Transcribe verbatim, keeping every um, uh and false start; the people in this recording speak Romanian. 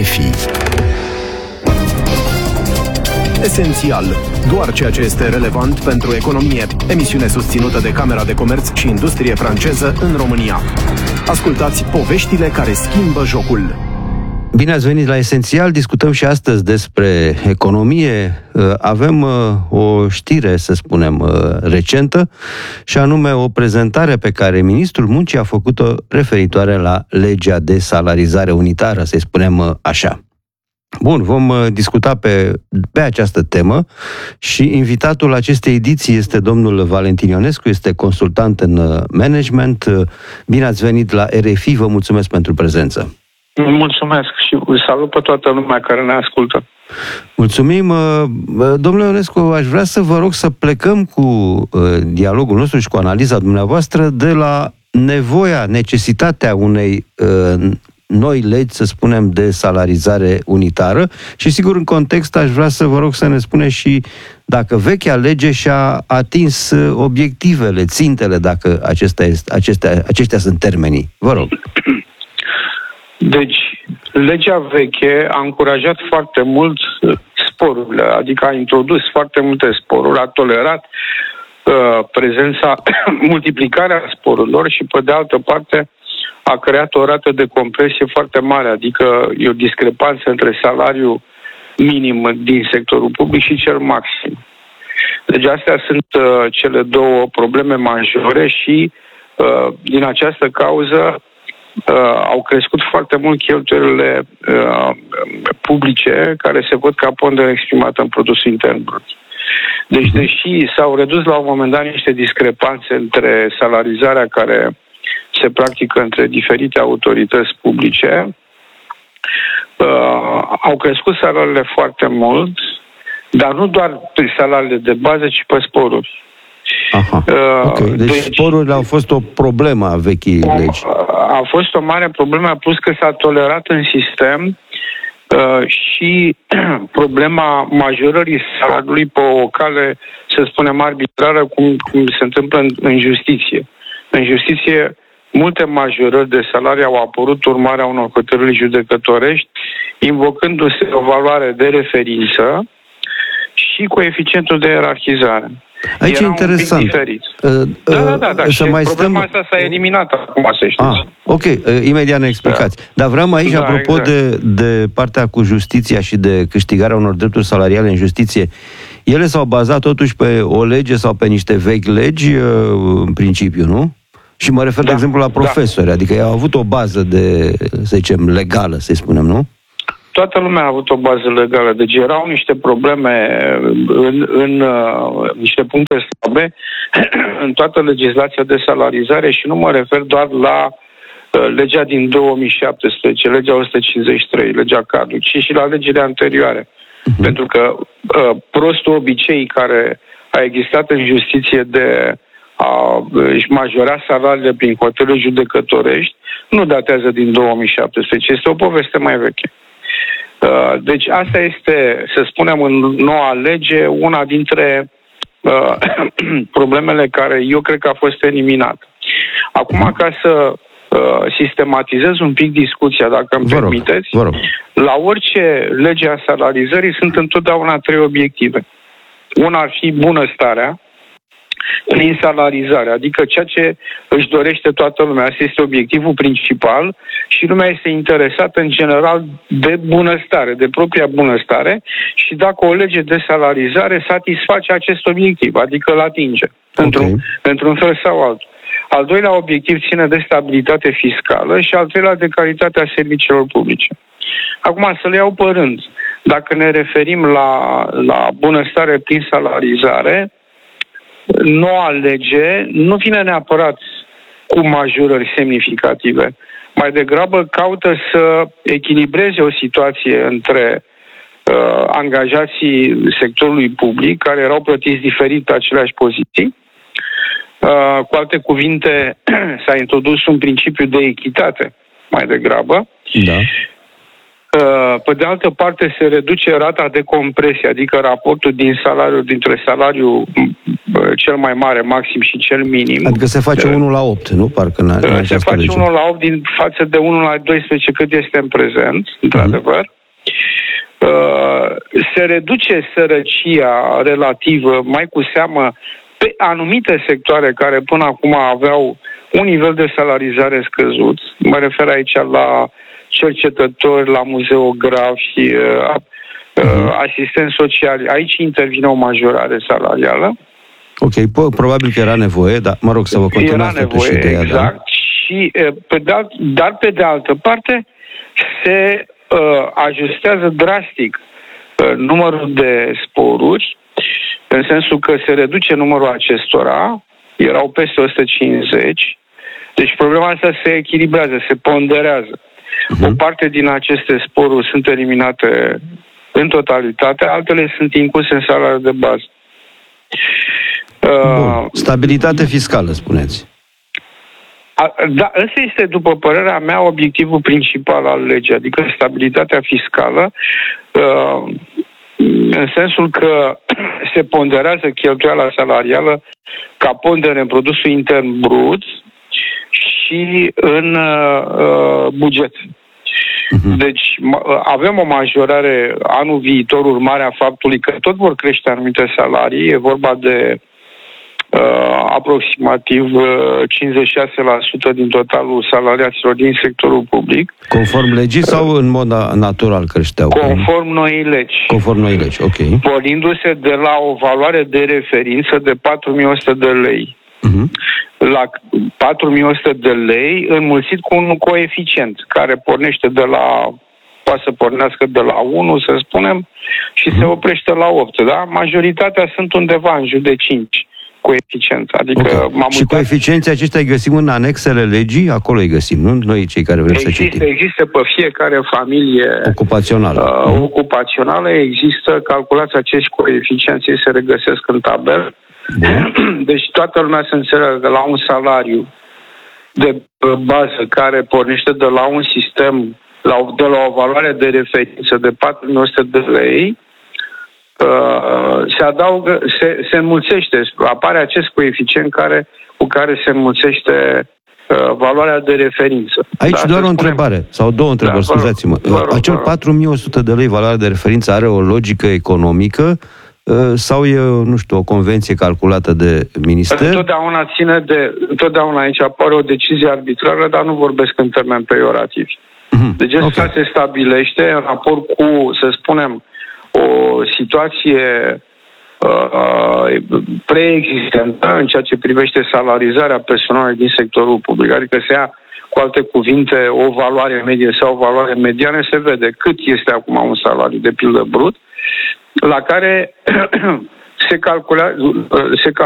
R F I. Esențial. Doar ceea ce este relevant pentru economie. Emisiune susținută de Camera de Comerț și Industrie franceză în România. Ascultați poveștile care schimbă jocul. Bine ați venit la Esențial. Discutăm și astăzi despre economie. Avem o știre, să spunem, recentă, și anume o prezentare pe care Ministrul Muncii a făcut-o referitoare la legea de salarizare unitară, să-i spunem așa. Bun, vom discuta pe, pe această temă și invitatul acestei ediții este domnul Valentin Ionescu, este consultant în management. Bine ați venit la R F I, vă mulțumesc pentru prezență. Mulțumesc și salut pe toată lumea care ne ascultă. Mulțumim. Domnule Ionescu, aș vrea să vă rog să plecăm cu dialogul nostru și cu analiza dumneavoastră de la nevoia, necesitatea unei noi legi, să spunem, de salarizare unitară și, sigur, în context aș vrea să vă rog să ne spuneți și dacă vechea lege și-a atins obiectivele, țintele, dacă acestea, este, acestea, aceștia sunt termenii. Vă rog. Deci, legea veche a încurajat foarte mult sporurile, adică a introdus foarte multe sporuri, a tolerat uh, prezența, multiplicarea sporurilor și, pe de altă parte, a creat o rată de compresie foarte mare, adică e o discrepanță între salariul minim din sectorul public și cel maxim. Deci astea sunt uh, cele două probleme majore și uh, din această cauză uh, au crescut foarte mult cheltuielile uh, publice care se văd ca pondere exprimată în produsul intern brut. Deci, deși s-au redus la un moment dat niște discrepanțe între salarizarea care se practică între diferite autorități publice, uh, au crescut salariile foarte mult, dar nu doar pe salariile de bază, ci pe sporuri. Aha, uh, ok. Deci, deci sporurile au fost o problemă a vechii legi. A fost o mare problemă, plus că s-a tolerat în sistem uh, și problema majorării salariului pe o cale, să spunem, arbitrară, cum, cum se întâmplă în, în justiție. În justiție, multe majorări de salarii au apărut urmarea unor hotărâri judecătorești, invocându-se o valoare de referință și coeficientul de ierarhizare. Aici e interesant. Uh, da, da, da, da. Și mai problema stăm... asta s-a eliminat acum, să știți. Ah, ok, uh, imediat ne explicați. Da. Dar vreau aici, da, apropo exact. de, de partea cu justiția și de câștigarea unor drepturi salariale în justiție, ele s-au bazat totuși pe o lege sau pe niște vechi legi, uh, în principiu, nu? Și mă refer, da, de exemplu, la profesori, da. Adică ei au avut o bază de, să zicem, legală, să spunem, nu? Toată lumea a avut o bază legală, deci erau niște probleme în, în uh, niște puncte slabe în toată legislația de salarizare și nu mă refer doar la uh, legea din două mii șaptesprezece, legea o sută cincizeci și trei, legea cadru, ci și la legile anterioare. Uh-huh. Pentru că uh, prostul obicei care a existat în justiție de a își majora salariile prin hotărâri judecătorești nu datează din două mii șaptesprezece, este o poveste mai veche. Deci asta este, să spunem, în noua lege, una dintre uh, problemele care eu cred că a fost eliminată. Acum, ca să uh, sistematizez un pic discuția, dacă îmi vă permiteți, rog, vă rog. La orice lege a salarizării sunt întotdeauna trei obiective. Una ar fi bunăstarea prin salarizare, adică ceea ce își dorește toată lumea. Asta este obiectivul principal și lumea este interesată în general de bunăstare, de propria bunăstare și dacă o lege de salarizare satisface acest obiectiv, adică îl atinge, okay. într-un, într-un fel sau altul. Al doilea obiectiv ține de stabilitate fiscală și al treilea de calitatea serviciilor publice. Acum să le iau pe rând. Dacă ne referim la, la bunăstare prin salarizare, noua lege nu vine neapărat cu majorări semnificative. Mai degrabă caută să echilibreze o situație între uh, angajații sectorului public, care erau plătiți diferit pe aceleași poziții. Uh, cu alte cuvinte, s-a introdus un principiu de echitate, mai degrabă. Da. Pe de altă parte, se reduce rata de compresie, adică raportul din salariu, dintre salariul cel mai mare maxim și cel minim. Adică se face unu la opt, nu? Parcă în, în se face lege. unu la opt din față de unu la doisprezece cât este în prezent, într-adevăr. Uh-huh. Uh, se reduce sărăcia relativă, mai cu seamă, pe anumite sectoare care până acum aveau un nivel de salarizare scăzut. Mă refer aici la cercetători, la muzeografi, uh, uh, asistenți sociali. Aici intervine o majorare salarială. Ok, po- probabil că era nevoie, dar mă rog să vă continuați. Era nevoie, ideea, exact. Da? Și, pe de alt, dar pe de altă parte se uh, ajustează drastic uh, numărul de sporuri, în sensul că se reduce numărul acestora, erau peste o sută cincizeci, deci problema asta se echilibrează, se ponderează. Uh-huh. O parte din aceste sporuri sunt eliminate în totalitate, altele sunt incluse în salariul de bază. Bun. Stabilitate fiscală, spuneți. A, da, ăsta este, după părerea mea, obiectivul principal al legii, adică stabilitatea fiscală, uh, în sensul că se ponderează cheltuiala salarială ca pondere în produsul intern brut și în uh, buget. Uh-huh. Deci avem o majorare anul viitor, urmarea faptului că tot vor crește anumite salarii, e vorba de uh, aproximativ uh, cincizeci și șase la sută din totalul salariaților din sectorul public. Conform legii sau în mod natural creșteau? Conform noii legi. Conform noii legi, ok. Pornindu-se de la o valoare de referință de patru mii o sută de lei. Uh-huh. La patru mii o sută de lei înmulțit cu un coeficient care pornește de la, poate să pornească de la unu, să spunem, și uh-huh. se oprește la opt, da? Majoritatea sunt undeva în jur de cinci coeficient. Adică okay. m-am și uitat... coeficienții aceștia îi găsim în anexele legii? Acolo îi găsim, nu? Noi cei care vrem există, să citim. Există pe fiecare familie ocupațională. Uh, uh-huh. ocupațională, există, calculați acești coeficienți, ei se regăsesc în tabel. Bun. Deci toată lumea se înțelege de la un salariu de bază care pornește de la un sistem, de la o valoare de referință de patru mii o sută de lei, se adaugă, se, se înmulțește, apare acest coeficient care, cu care se înmulțește valoarea de referință. Aici da, doar o spunem... întrebare, sau două întrebări, da, scuzați-mă. Rog, acel patru mii o sută de lei valoare de referință are o logică economică sau e, nu știu, o convenție calculată de minister? Întotdeauna ține de... Întotdeauna aici apare o decizie arbitrară, dar nu vorbesc în termeni pejorativi. Mm-hmm. Deci asta okay. se stabilește în raport cu, să spunem, o situație uh, preexistentă în ceea ce privește salarizarea personalului din sectorul public. Adică se ia, cu alte cuvinte, o valoare medie sau o valoare mediană, se vede cât este acum un salariu de pildă brut, la care se calculează, se calculează